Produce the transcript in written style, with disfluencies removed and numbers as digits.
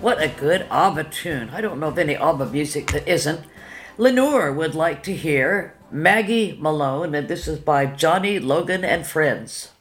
what a good ABBA tune. I don't know of any ABBA music that isn't. Lenore would like to hear Maggie Malone, and this is by Johnny Logan and Friends.